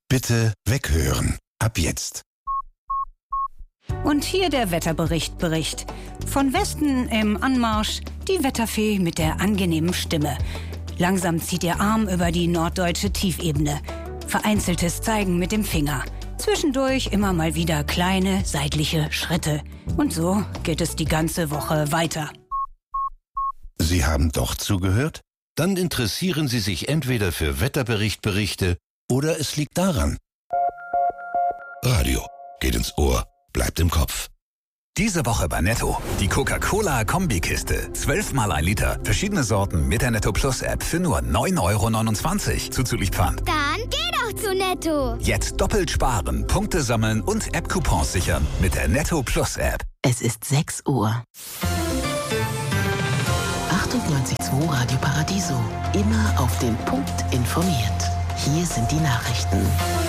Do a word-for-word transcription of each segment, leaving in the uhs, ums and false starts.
Bitte weghören. Ab jetzt. Und hier der Wetterbericht Bericht. Von Westen im Anmarsch die Wetterfee mit der angenehmen Stimme. Langsam zieht ihr Arm über die norddeutsche Tiefebene. Vereinzeltes Zeigen mit dem Finger. Zwischendurch immer mal wieder kleine seitliche Schritte. Und so geht es die ganze Woche weiter. Sie haben doch zugehört? Dann interessieren Sie sich entweder für Wetterberichtberichte oder es liegt daran. Radio geht ins Ohr, bleibt im Kopf. Diese Woche bei Netto. Die Coca-Cola-Kombikiste. zwölf mal ein Liter. Verschiedene Sorten mit der Netto Plus App für nur neun Euro neunundzwanzig. Zuzüglich Pfand. Dann geh doch zu Netto. Jetzt doppelt sparen, Punkte sammeln und App-Coupons sichern mit der Netto Plus App. Es ist sechs Uhr. achtundneunzig Komma zwei Radio Paradiso. Immer auf den Punkt informiert. Hier sind die Nachrichten.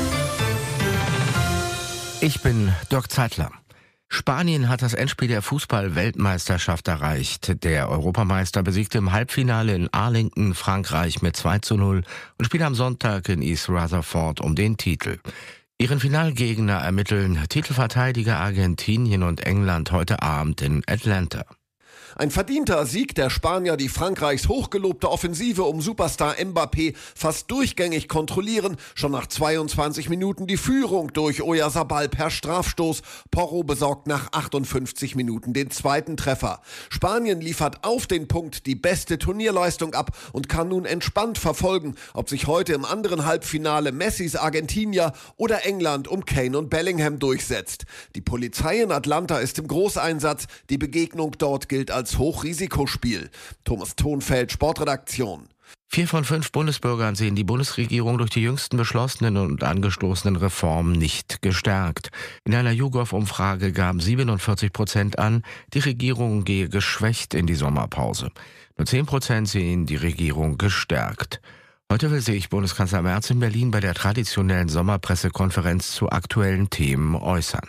Ich bin Dirk Zeitler. Spanien hat das Endspiel der Fußball-Weltmeisterschaft erreicht. Der Europameister besiegte im Halbfinale in Arlington Frankreich mit zwei zu null und spielt am Sonntag in East Rutherford um den Titel. Ihren Finalgegner ermitteln Titelverteidiger Argentinien und England heute Abend in Atlanta. Ein verdienter Sieg der Spanier, die Frankreichs hochgelobte Offensive um Superstar Mbappé fast durchgängig kontrollieren. Schon nach zweiundzwanzig Minuten die Führung durch Oyarzabal per Strafstoß. Porro besorgt nach achtundfünfzig Minuten den zweiten Treffer. Spanien liefert auf den Punkt die beste Turnierleistung ab und kann nun entspannt verfolgen, ob sich heute im anderen Halbfinale Messis Argentinier oder England um Kane und Bellingham durchsetzt. Die Polizei in Atlanta ist im Großeinsatz. Die Begegnung dort gilt als als Hochrisikospiel. Thomas Thonfeld, Sportredaktion. Vier von fünf Bundesbürgern sehen die Bundesregierung durch die jüngsten beschlossenen und angestoßenen Reformen nicht gestärkt. In einer YouGov-Umfrage gaben siebenundvierzig Prozent an, die Regierung gehe geschwächt in die Sommerpause. Nur zehn Prozent sehen die Regierung gestärkt. Heute will sich Bundeskanzler Merz in Berlin bei der traditionellen Sommerpressekonferenz zu aktuellen Themen äußern.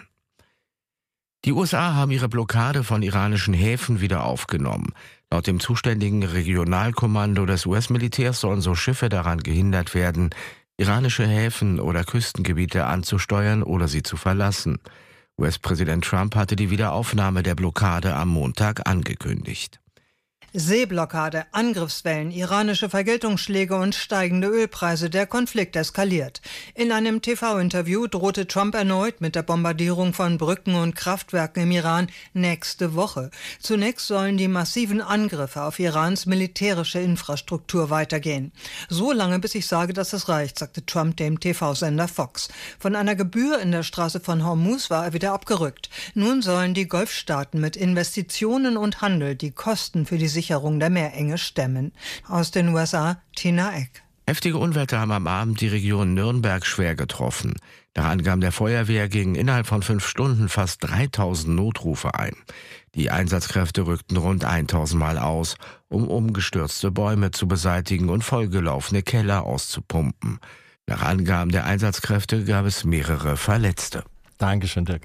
Die U S A haben ihre Blockade von iranischen Häfen wieder aufgenommen. Laut dem zuständigen Regionalkommando des U S-Militärs sollen so Schiffe daran gehindert werden, iranische Häfen oder Küstengebiete anzusteuern oder sie zu verlassen. U S-Präsident Trump hatte die Wiederaufnahme der Blockade am Montag angekündigt. Seeblockade, Angriffswellen, iranische Vergeltungsschläge und steigende Ölpreise. Der Konflikt eskaliert. In einem T V-Interview drohte Trump erneut mit der Bombardierung von Brücken und Kraftwerken im Iran nächste Woche. Zunächst sollen die massiven Angriffe auf Irans militärische Infrastruktur weitergehen. So lange, bis ich sage, dass es reicht, sagte Trump dem T V-Sender Fox. Von einer Gebühr in der Straße von Hormuz war er wieder abgerückt. Nun sollen die Golfstaaten mit Investitionen und Handel die Kosten für die Sicherung der Meerenge stemmen. Aus den U S A, Tina Eck. Heftige Unwetter haben am Abend die Region Nürnberg schwer getroffen. Nach Angaben der Feuerwehr gingen innerhalb von fünf Stunden fast dreitausend Notrufe ein. Die Einsatzkräfte rückten rund tausend Mal aus, um umgestürzte Bäume zu beseitigen und vollgelaufene Keller auszupumpen. Nach Angaben der Einsatzkräfte gab es mehrere Verletzte. Dankeschön, Dirk.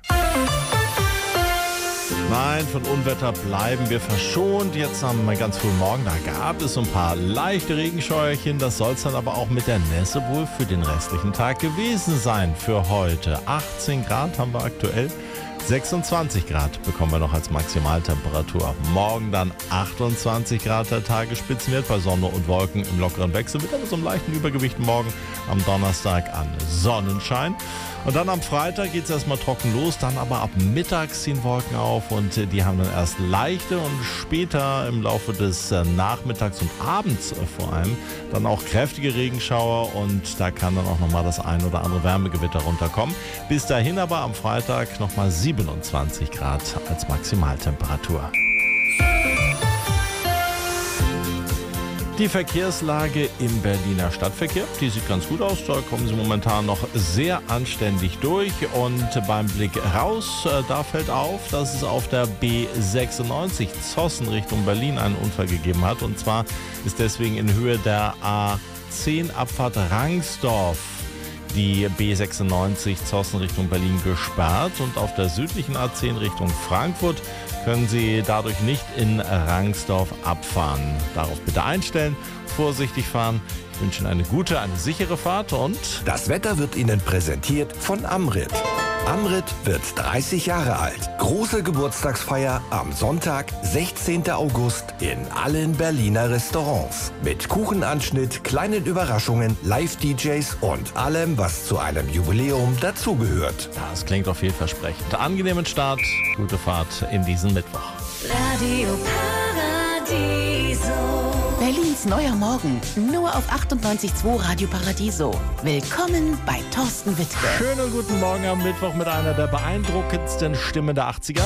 Nein, von Unwetter bleiben wir verschont. Jetzt am ganz frühen Morgen, da gab es ein paar leichte Regenscheuerchen. Das soll es dann aber auch mit der Nässe wohl für den restlichen Tag gewesen sein für heute. achtzehn Grad haben wir aktuell. sechsundzwanzig Grad bekommen wir noch als Maximaltemperatur. Morgen dann achtundzwanzig Grad der Tagesspitzenwert bei Sonne und Wolken im lockeren Wechsel. Mit aber so einem leichten Übergewicht morgen am Donnerstag an Sonnenschein. Und dann am Freitag geht es erstmal trocken los, dann aber ab mittags ziehen Wolken auf und die haben dann erst leichte und später im Laufe des Nachmittags und Abends vor allem dann auch kräftige Regenschauer und da kann dann auch nochmal das ein oder andere Wärmegewitter runterkommen. Bis dahin aber am Freitag nochmal siebenundzwanzig Grad als Maximaltemperatur. Die Verkehrslage im Berliner Stadtverkehr, die sieht ganz gut aus. Da kommen Sie momentan noch sehr anständig durch. Und beim Blick raus, da fällt auf, dass es auf der B sechsundneunzig Zossen Richtung Berlin einen Unfall gegeben hat. Und zwar ist deswegen in Höhe der A zehn Abfahrt Rangsdorf die B sechsundneunzig Zossen Richtung Berlin gesperrt. Und auf der südlichen A zehn Richtung Frankfurt können Sie dadurch nicht in Rangsdorf abfahren. Darauf bitte einstellen, vorsichtig fahren. wünschen eine gute, eine sichere Fahrt und das Wetter wird Ihnen präsentiert von Amrit. Amrit wird dreißig Jahre alt. Große Geburtstagsfeier am Sonntag, sechzehnten August in allen Berliner Restaurants. Mit Kuchenanschnitt, kleinen Überraschungen, Live-D Js und allem, was zu einem Jubiläum dazugehört. Das klingt auf vielversprechend. Angenehmen Start, gute Fahrt in diesen Mittwoch. Radio Paradiso. Berlins neuer Morgen, nur auf achtundneunzig Komma zwei Radio Paradiso. Willkommen bei Thorsten Wittke. Schönen guten Morgen am Mittwoch mit einer der beeindruckendsten Stimmen der achtziger.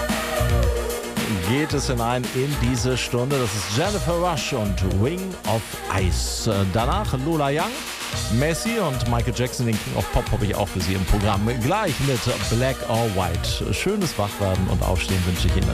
Geht es hinein in diese Stunde. Das ist Jennifer Rush und Ring of Ice. Danach Lola Young, Messi und Michael Jackson, den King of Pop habe ich auch für Sie im Programm. Gleich mit Black or White. Schönes Wachwerden und Aufstehen wünsche ich Ihnen.